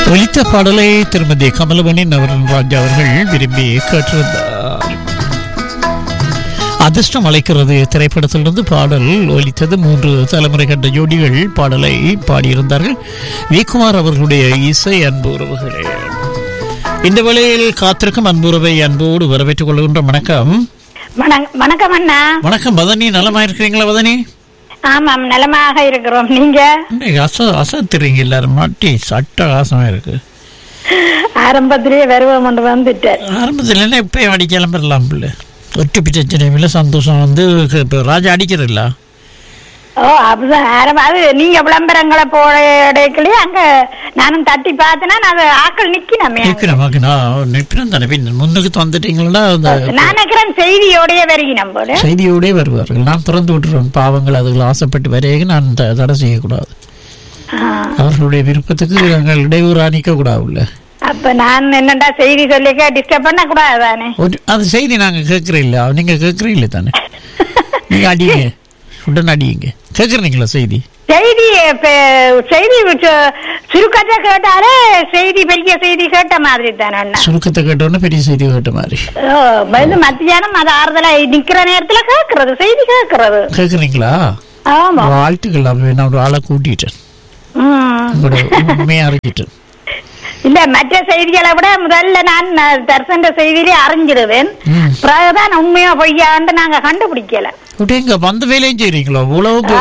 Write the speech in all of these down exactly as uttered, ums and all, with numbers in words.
ஒலித்த பாடலை திருமதி கமலவணி நவரன்ராஜ் அவர்கள் விரும்பி கேட்டிருந்தார். அதிர்ஷ்டம் அழைக்கிறது திரைப்படத்திலிருந்து பாடல் ஒலித்தது. மூன்று தலைமுறை கண்ட ஜோடிகள் பாடலை பாடியிருந்தார்கள். விகுமார் அவர்களுடைய இசை. அன்பு உறவுகளே, இந்த வேளையில் காத்திருக்கும் அன்புறவை அன்போடு வரவேற்றுக் கொள்கின்ற வணக்கம். வணக்கம் அண்ணா. வணக்கம் வதனி, நலமா இருக்கிறீங்களா வதனி? ஆமாம், நலமாக இருக்கிறோம். நீங்க அச அசத்துறீங்க எல்லாரும் மாட்டி சட்ட ஆசமா இருக்கு. ஆரம்பத்திலேயே வருவோம் கொண்டு வந்துட்டார். ஆரம்பத்துல என்ன இப்பயும் அடி கிளம்பிடலாம் பிள்ளை. ஒற்று பிரச்சனை இல்லை, சந்தோஷம் வந்து ராஜா அடிக்கிறல்ல. ஓ அப்படிதான் ஆரம்ப. அது நீங்க விளம்பரங்களை போடையே அங்க நானும் தட்டி பார்த்தேன்னா அது ஆக்கள் நிக்கணும் நிற்கிறேன் தானே. பின் முன்னுக்கு வந்துட்டீங்களா? நான் நினைக்கிறேன் செய்தியோடய வருகிறோம் போல. செய்தியோடய வருவார்கள். நான் திறந்து விட்டுருவேன். பாவங்கள் அதுகள் ஆசைப்பட்டு வரைய நான் தடை செய்யக்கூடாது. அவர்களுடைய விருப்பத்துக்கு நாங்கள் இடையூறு அணிக்க கூடாது. அப்ப நான் என்னடா செய்தி சொல்லிக்க டிஸ்டர்ப் பண்ண கூடாது தானே. அது செய்தி நாங்க கேட்கறீங்களா? நீங்க கேட்கறீங்களே தானே. நீங்க அடிங்க, உடனே அடிங்க. கேட்கறீங்களா செய்தி? செய்தி செய்தி சுருக்கத்தை கேட்டாலே செய்தி பெரிய செய்தி கேட்ட மாதிரி தானே. சுருக்கத்தை கேட்டோன்னு பெரிய செய்தி கேட்ட மாதிரி. மத்தியானம் அது ஆறுதலா நிக்கிற நேரத்துல கேட்கறது செய்தி கேட்கறது. கேட்கறீங்களா? ஆமா, வாழ்த்துக்கள். நான் ஒரு ஆளை கூட்டிட்டேன், உண்மையா அறிஞ்சிட்டேன். இல்ல மற்ற செய்திகளை விட முதல்ல நான் தர்சன செய்தியிலே அறிஞ்சிருவேன். பிறகுதான் உண்மையா பொய்யாண்டு நாங்க கண்டுபிடிக்கல. வந்த வேலையும் செய்றீங்களோ உழவுக்கு?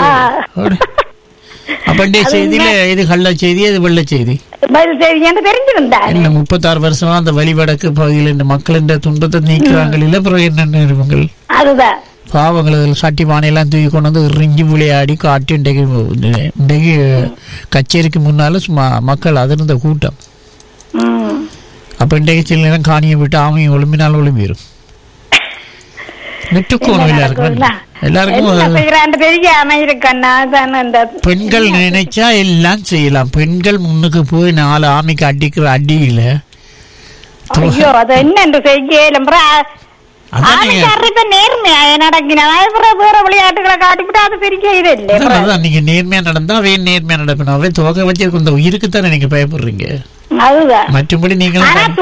அப்ப செய்தியில இது கள்ள செய்தி, இது வெள்ள செய்தி தெரிஞ்சிருந்தா. இல்ல முப்பத்தாறு வருஷமா அந்த வழிவடக்கு பகுதியில் இந்த மக்களின் துன்பத்தை நீக்கிறாங்க இல்ல. பிறகு என்னென்ன அதுதான் பாவங்கள் சட்டி பானையெல்லாம் தூக்கி கொண்டு வந்து இறங்கி விளையாடி காட்டி இன்றைக்கு இன்றைக்கு கச்சேரிக்கு முன்னால சும்மா மக்கள் அதிர்ந்த கூட்டம். அப்ப இன்றைக்கு சில நேரம் காணியை விட்டு ஆமையும் ஒளிம்பினாலும் ஒளிம்பிடும். பெண்கள் நினைச்சா எல்லாம் செய்யலாம். பெண்கள் முன்னுக்கு போய் நாலு ஆமைக்கு அடிக்கிற அடியில நீங்க நேர்மையா நடந்தா அவே நேர்மையா நடக்கணும். அவே துவக்க வச்சிருக்க உயிருக்கு தானே நீங்க பயப்படுறீங்க. மற்றபடி நீங்க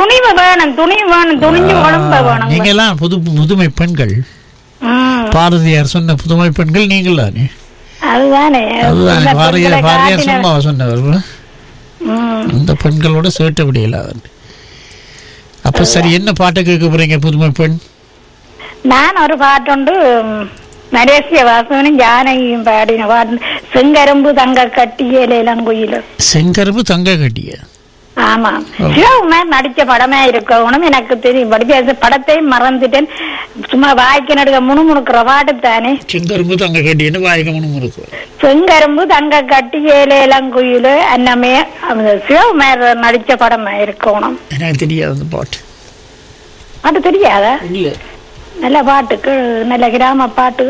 நீங்க எல்லாம் புது புதுமை பெண்கள். பாரதியார் சொன்ன புதுமை பெண்கள் நீங்கள் தானே. அதுதானே பாரதியார் பாரதியார் சும்மா சொன்னவர். அந்த பெண்களோட சேட்ட முடியல. அப்ப சரி, என்ன பாட்டை கேட்க போறீங்க புதுமை பெண்? நான் ஒரு பாட்டுண்டு நரேசிய வாசகனும் ஜானகியும் பாடின பாட்டு. செங்கரும்பு தங்க கட்டிய இளங்குயில. செங்கரும்பு தங்க கட்டிய. ஆமா, சிவகுமார் நடிச்ச படமே இருக்கணும். எனக்கு தெரியும், படிப்ப படத்தையும் மறந்துட்டேன். சும்மா வாய்க்கு நடுக்க முணுமுணுக்கிற பாட்டு தானே. செங்கரும்பு தங்க கட்டியன்னு வாய்க்கு முணுமுணுக்கு. செங்கரும்பு தங்க கட்டிய இளங்குயில அன்னமே சிவகுமார் நடிச்ச படமே இருக்கணும். எனக்கு தெரியாது அந்த பாட்டு. பாட்டு தெரியாதா? இல்ல. நல்ல பாட்டுக்கு, நல்ல கிராம பாட்டு.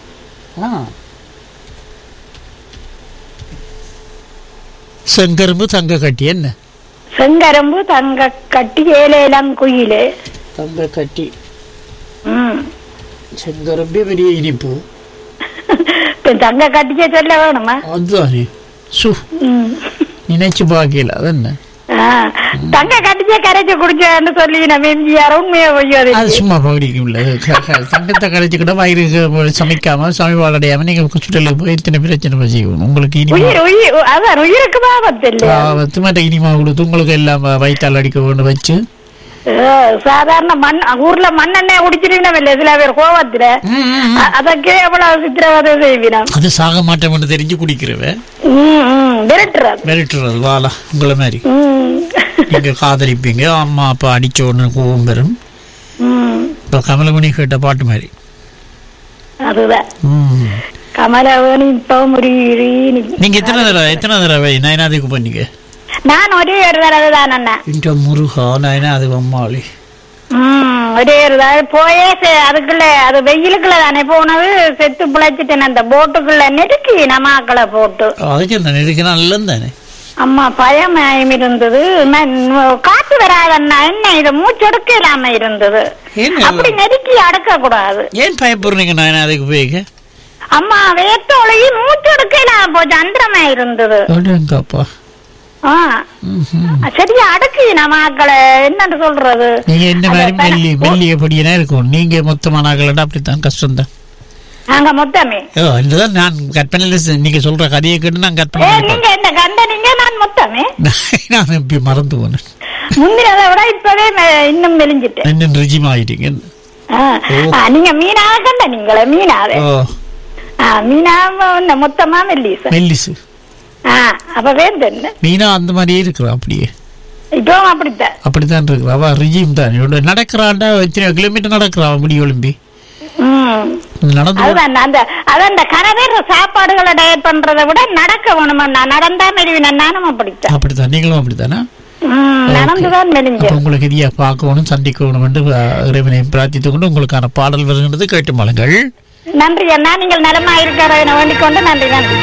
செங்கரும்பு தங்க கட்டி என்ன? செங்கரும்பு தங்க கட்டி ஏலேலங்குயிலே. தங்க கட்டி. செங்கரும்பு பெரிய இனிப்பு. தங்க கட்டிக்க சொல்ல வேணுமா? அதுதானே. சு நினைச்சு பாக்கல. அது என்ன தங்க கட்டிச்சே கரைச்சு குடிச்சேன்னு சொல்லி நம்ம எம்ஜிஆர் உண்மையா பொய்யாது. அது சும்மா பகுதிக்கும்ல. தங்கத்தை கரைச்சுக்கிட்ட வயிறு சமைக்காம சமைப்பால் அடையாம நீங்க ஹாஸ்பிட்டலுக்கு போய் எத்தனை பிரச்சனை செய்யணும். உங்களுக்கு அதான் உயிருக்கு ஆபத்து இல்லை. ஆபத்து மட்டும் இனிமா கொடுத்து உங்களுக்கு எல்லாம் வயிற்றால் அடிக்க கொண்டு வச்சு சாதாரண மண் ஊர்ல மண்ணெண்ணெய் குடிச்சிருக்கணும் சில பேர் கோவத்துல. அதற்கே எவ்வளவு சித்திரவதை செய்வினா. அது சாக மாட்டோம்னு தெரிஞ்சு குடிக்கிறவ மிரட்டுறது வாழா உங்களை மாதிரி. நீங்க காதலிப்பீங்க, அம்மா அப்பா அடிச்ச உடனே கோவம் பெறும். இப்ப கமலமணி கேட்ட பாட்டு மாதிரி. அதுதான் கமலமணி. இப்ப நீங்க எத்தனை தடவை எத்தனை தடவை நயனாதிக்கு பண்ணீங்க? நான் ஒரே ஒரு தடவை தான் அண்ணா. இந்த முருகா நயனாதி அம்மாளி ஒரே ஒரு தடவை போயே அதுக்குள்ள அது வெயிலுக்குள்ள தானே போனது. செத்து பிழைச்சிட்டேன் அந்த போட்டுக்குள்ள நெருக்கி நமாக்களை போட்டு. அதுக்கு அந்த நெருக்கி நல்ல தானே. அம்மா பயமாயும் இருந்தது. காத்து வராதண்ணா என்ன இது மூச்செடுக்க இல்லாம இருந்தது. அப்படி நெருக்கி அடக்க கூடாது. ஏன் பயப்படுறீங்க நயனாதிக்கு போய்க்க? அம்மா வேத்தோளையும் மூச்செடுக்க இல்லாம போச்சு. அந்தரமா இருந்தது. ஆ சரியா அடக்கு நாமக்களை என்னன்னு சொல்றது. நீங்க என்ன மாதிரி மெல்லி மெல்லிய படியா இருக்கும். நீங்க மொத்தமான ஆகலடா அப்படித்தான் கஷ்டம் தான். நாங்க மொத்தமே இதுதான் நான் கற்பனையில நீங்க சொல்ற கதையை கேட்டு நான் கற்பனை. நீங்க என்ன கண்ட நீங்க நான் மொத்தமே நான் இப்ப மறந்து போனேன். முந்தினதை விட இப்பவே இன்னும் மெலிஞ்சிட்டேன். இன்னும் ரிஜிம் ஆயிட்டீங்க. நீங்க மீனாக கண்ட நீங்களே மீனாவே மீனா மொத்தமா மெல்லிசு மெல்லிசு அப்ப வேந்து மீனா அந்த மாதிரியே இருக்கிறா. அப்படியே இப்பவும் அப்படித்தான் அப்படித்தான் இருக்கிறா. அவ ரிஜிம் தான் நடக்கிறாண்டா. எத்தனை கிலோமீட்டர் நடக்கிறா முடி ஒலிம்பி சாப்பாடுகளை டயட் பண்றதை விட நடக்க வேணுமா. நடந்தா மெலிவினா நானும் அப்படித்தான். அப்படித்தான் நீங்களும் அப்படித்தானா? நடந்துதான் மெலிஞ்சு. உங்களுக்கு இதையா பார்க்கணும் சந்திக்கணும் என்று இறைவனை பிரார்த்தித்துக் கொண்டு உங்களுக்கான பாடல் வருகின்றது கேட்டு மலங்கள். நன்றி அண்ணா. நீங்கள் நலமா இருக்கிற வேண்டிக் கொண்டு நன்றி நன்றி.